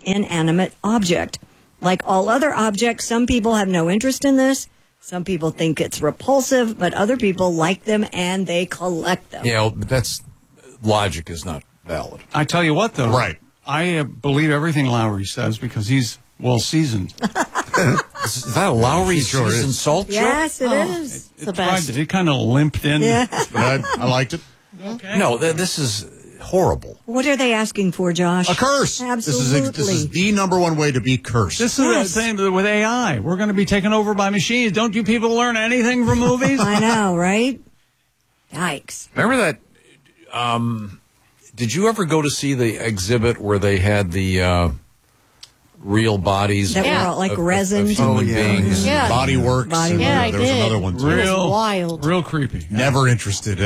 inanimate object. Like all other objects, some people have no interest in this. Some people think it's repulsive, but other people like them and they collect them. Yeah, but that's logic is not valid. I tell you what, though. Right. I believe everything Lowry says because he's well-seasoned. Is that a Lowry seasoned salt joke? Yes, it is. It tried to. It kind of limped in. Yeah. But I liked it. Okay. No, this is horrible. What are they asking for, Josh? A curse. Absolutely. This is the number one way to be cursed. This is the same with AI. We're going to be taken over by machines. Don't you people learn anything from movies? I know, right? Yikes. Remember that? Did you ever go to see the exhibit where they had the real bodies That were all like resin. of human beings? Yeah. Body Works. Body and Yeah, I there was did. another one too. Real wild. Real creepy. Never interested.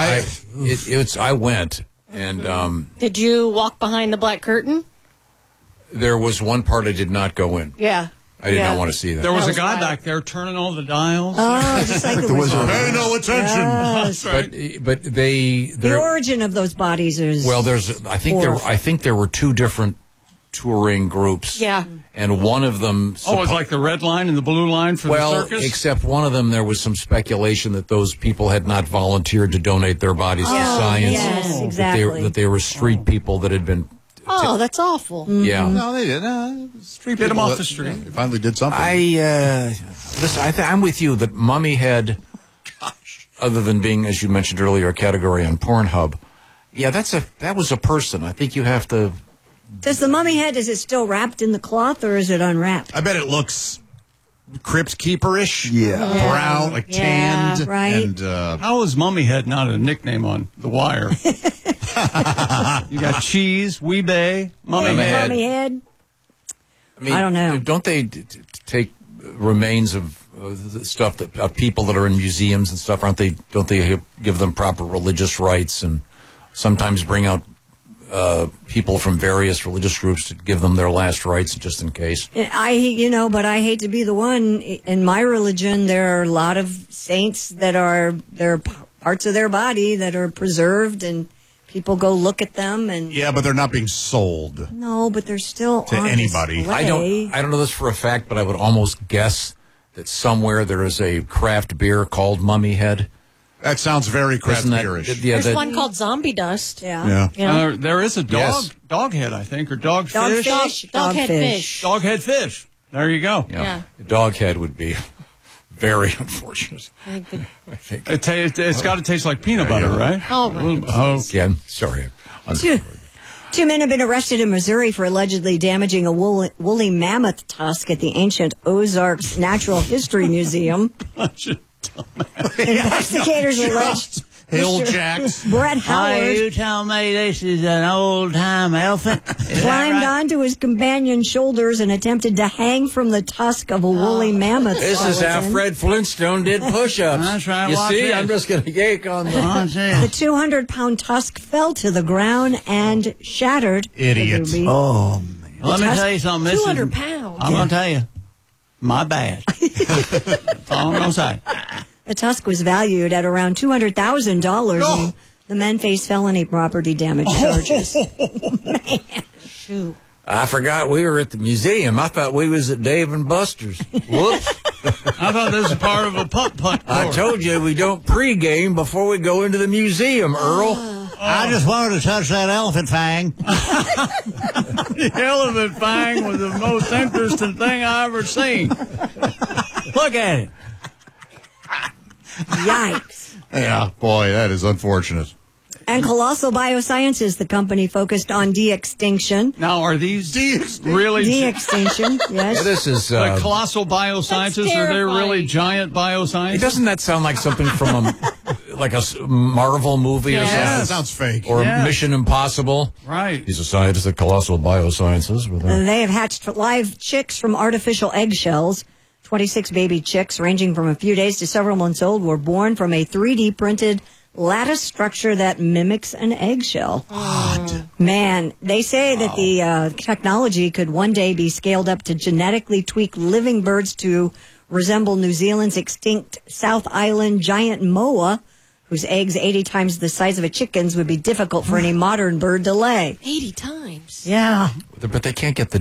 I went, and Did you walk behind the black curtain? there was one part I did not go in. Yeah. I did not want to see that. There was That a was guy wild. back there turning all the dials. Oh, just like the wizard. Pay no attention. Yes. But they The origin of those bodies is I think there were two different touring groups. Yeah. And one of them It's like the red line and the blue line for the circus? except one of them there was some speculation that those people had not volunteered to donate their bodies to science. yes, exactly. That they were street people that had been Oh, that's awful. yeah. No, they didn't. Get him off the street. They finally did something. I'm with you that Mummy Head, other than being, as you mentioned earlier, a category on Pornhub. Yeah, that was a person. I think you have to. Does the mummy head, is it still wrapped in the cloth or is it unwrapped? I bet it looks Crypt Keeper-ish. Yeah. Brown, like Yeah, tanned. right. And, How is Mummy Head not a nickname on The Wire? You got Cheese, Weebay, Mummy Head. Mummy head? I I don't know. Don't they take remains of the stuff of people that are in museums and stuff? Don't they give them proper religious rites and sometimes bring out people from various religious groups to give them their last rites just in case? But I hate to be the one. In my religion, there are a lot of saints that are parts of their body that are preserved, and people go look at them. And yeah, but they're not being sold. no, but they're still To on anybody. display. I don't know this for a fact, but I would almost guess that somewhere there is a craft beer called Mummy Head. That sounds very craft Isn't that- beerish. yeah, There's that- one called Zombie Dust. Yeah. Yeah. There is a dog head, I think, or dogfish. Dogfish. Doghead fish. Doghead fish. There you go. Yeah. Dog head would be very unfortunate. I think. It's got to taste like peanut butter, right? Oh, right. Oh, Again, sorry. Two men have been arrested in Missouri for allegedly damaging a woolly mammoth tusk at the ancient Ozarks Natural History Museum. Investigators alleged Hill Mr. Jacks. Brett Howard tell me this is an old-time elephant? climbed onto his companion's shoulders and attempted to hang from the tusk of a woolly mammoth. This is how skeleton. Fred Flintstone did push-ups. That's right, You watch see, this. I'm just going to yank on the... The 200-pound tusk fell to the ground and shattered. Idiot. The ruby. Oh, Let me tell you something. 200 pounds. I'm going to tell you. My bad. That's all I'm going to say. The tusk was valued at around $200,000. And the men face felony property damage charges. Shoot. I forgot we were at the museum. I thought we was at Dave and Buster's. Whoops. I thought this was part of a putt-putt I course. told you we don't pregame before we go into the museum, Earl. I just wanted to touch that elephant fang. The elephant fang was the most interesting thing I ever seen. Look at it. Yikes. Yeah, boy, that is unfortunate. And Colossal Biosciences, the company focused on de-extinction. Now, are these really De-extinction, Yeah, yes. this is... like colossal biosciences? That's Are they really terrifying. giant biosciences? doesn't that sound like something from like a Marvel movie or Yeah, something? that sounds fake. Or Yeah. Mission Impossible? Right. He's a scientist at Colossal Biosciences. They have hatched live chicks from artificial eggshells. 26 baby chicks, ranging from a few days to several months old, were born from a 3D printed lattice structure that mimics an eggshell. Man, they say that the technology could one day be scaled up to genetically tweak living birds to resemble New Zealand's extinct South Island giant moa, whose eggs 80 times the size of a chicken's would be difficult for any modern bird to lay. 80 times. Yeah. But they can't get the